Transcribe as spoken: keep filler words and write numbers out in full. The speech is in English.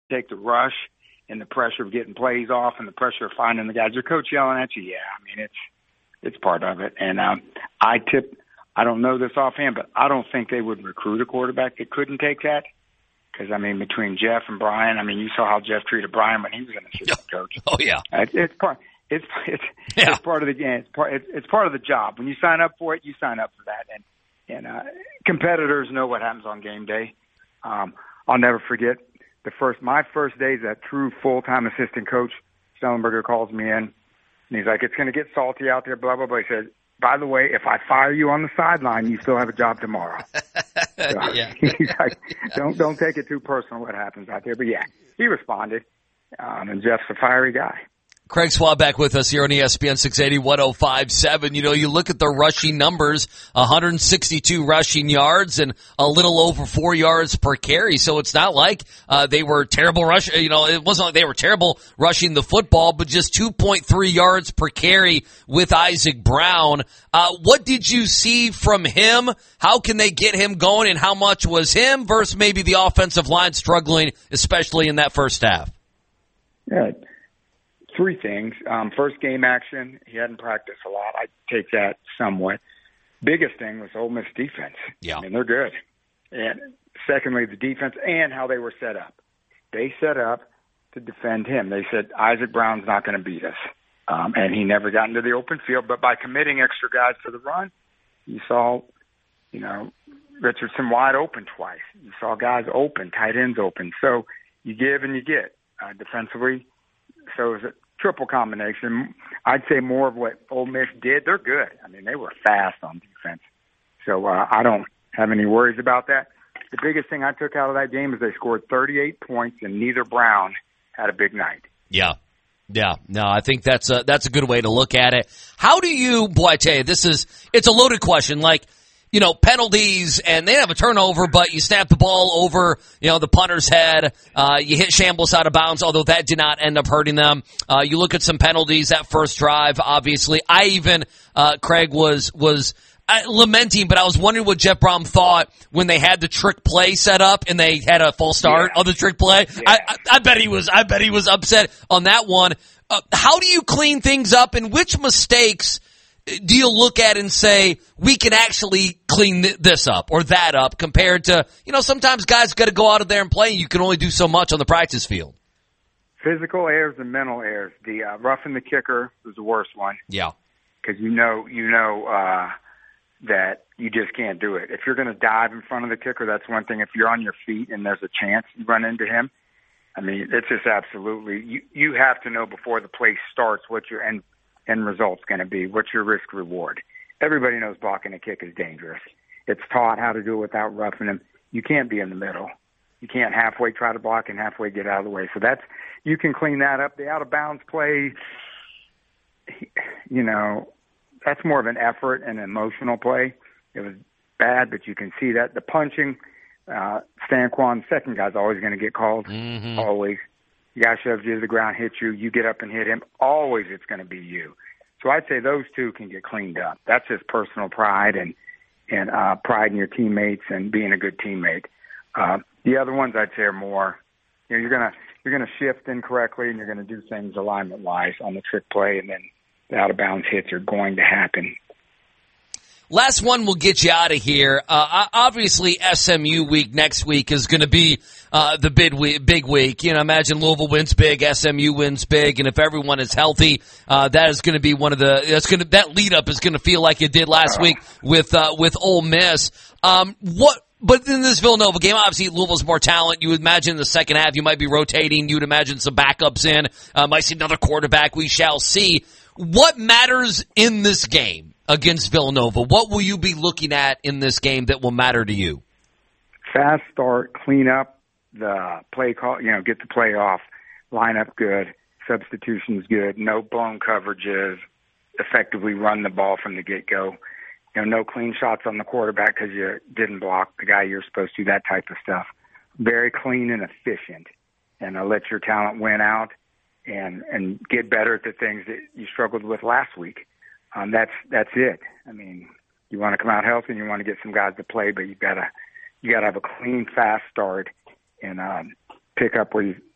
take the rush and the pressure of getting plays off and the pressure of finding the guys. Your coach yelling at you, yeah, I mean, it's it's part of it. And um, I tip, I don't know this offhand, but I don't think they would recruit a quarterback that couldn't take that. Because, I mean, between Jeff and Brian, I mean, you saw how Jeff treated Brian when he was an assistant coach. Oh, yeah. Uh, it's, it's part it's it's, yeah. it's part of the game. It's part, it's, it's part of the job. When you sign up for it, you sign up for that. And, and uh, competitors know what happens on game day. Um, I'll never forget the first my first day as a true full-time assistant coach. Stellenberger calls me in, and he's like, it's going to get salty out there, blah, blah, blah. He says, by the way, if I fire you on the sideline, you still have a job tomorrow. So, yeah. He's like, don't don't take it too personal what happens out there. But, yeah, he responded, um, and Jeff's a fiery guy. Craig Swab back with us here on E S P N six eighty, one oh five point seven. You know, you look at the rushing numbers, one hundred sixty-two rushing yards and a little over four yards per carry. So it's not like uh, they were terrible rush. You know, it wasn't like they were terrible rushing the football, but just two point three yards per carry with Isaac Brown. Uh, what did you see from him? How can they get him going, and how much was him versus maybe the offensive line struggling, especially in that first half? Yeah. Three things. Um, first, game action. He hadn't practiced a lot. I take that somewhat. Biggest thing was Ole Miss defense. Yeah. I mean, they're good. And secondly, the defense and how they were set up. They set up to defend him. They said, Isaac Brown's not going to beat us. Um, and he never got into the open field. But by committing extra guys to the run, you saw, you know, Richardson wide open twice. You saw guys open, tight ends open. So you give and you get uh, defensively. So it was a triple combination. I'd say more of what Ole Miss did. They're good. I mean, they were fast on defense. So uh, I don't have any worries about that. The biggest thing I took out of that game is they scored thirty-eight points, and neither Brown had a big night. Yeah. Yeah, no, I think that's a, that's a good way to look at it. How do you, boy, I tell you, this is, it's a loaded question. Like, you know, penalties, and they have a turnover, but you snap the ball over, you know, the punter's head. Uh, you hit Shambles out of bounds, although that did not end up hurting them. Uh, you look at some penalties that first drive, obviously. I even, uh, Craig was, was, uh, lamenting, but I was wondering what Jeff Brohm thought when they had the trick play set up and they had a false start yeah. on the trick play. Yeah. I, I, I bet he was, I bet he was upset on that one. Uh, how do you clean things up, and which mistakes do you look at and say, we can actually clean th- this up or that up, compared to, you know, sometimes guys got to go out of there and play. You can only do so much on the practice field. Physical errors and mental errors. The uh, roughing the kicker was the worst one. Yeah. Because you know, you know uh, that you just can't do it. If you're going to dive in front of the kicker, that's one thing. If you're on your feet and there's a chance you run into him, I mean, it's just absolutely, you, you have to know before the play starts what your end end result's going to be. What's your risk reward? Everybody knows blocking a kick is dangerous. It's taught how to do it without roughing him. You can't be in the middle. You can't halfway try to block and halfway get out of the way. So that's, you can clean that up. The out of bounds play, you know, that's more of an effort and emotional play. It was bad, but you can see that. The punching, uh, Stanquan, second guy's always going to get called. Mm-hmm. Always. The guy shoves you to the ground, hits you, you get up and hit him. Always it's going to be you. So I'd say those two can get cleaned up. That's just personal pride and and uh, pride in your teammates and being a good teammate. Uh, the other ones I'd say are more, you know, you're gonna you're gonna shift incorrectly and you're gonna do things alignment wise on the trick play, and then the out of bounds hits are going to happen. Last one will get you out of here. Uh, obviously, S M U week next week is going to be uh, the big week, big week. You know, imagine Louisville wins big, S M U wins big, and if everyone is healthy, uh, that is going to be one of the. That's going to that lead up is going to feel like it did last week with uh, with Ole Miss. Um, what? But in this Villanova game, obviously Louisville's more talent. You would imagine in the second half you might be rotating. You would imagine some backups in. Uh, might see another quarterback. We shall see. What matters in this game against Villanova? What will you be looking at in this game that will matter to you? Fast start, clean up the play call, you know, get the play off, line up good, substitutions good, no blown coverages, effectively run the ball from the get-go. You know, no clean shots on the quarterback because you didn't block the guy you're supposed to, that type of stuff. Very clean and efficient, and uh, let your talent win out and, and get better at the things that you struggled with last week. Um, that's that's it. I mean, you want to come out healthy and you want to get some guys to play, but you gotta you gotta have a clean, fast start and um, pick up where you